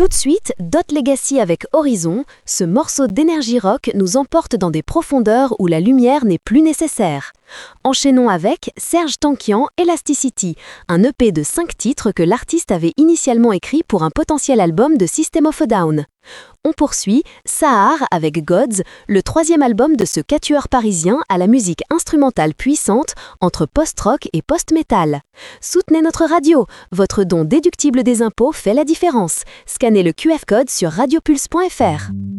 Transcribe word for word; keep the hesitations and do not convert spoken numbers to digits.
Tout de suite, Dot Legacy avec Horizon, ce morceau d'énergie rock nous emporte dans des profondeurs où la lumière n'est plus nécessaire. Enchaînons avec Serge Tankian, Elasticity, un E P de cinq titres que l'artiste avait initialement écrit pour un potentiel album de System of a Down. On poursuit Sahar avec Gods, le troisième album de ce quatuor parisien à la musique instrumentale puissante entre post-rock et post-metal. Soutenez notre radio, votre don déductible des impôts fait la différence. Scannez le Q R code sur radiopulse point F R.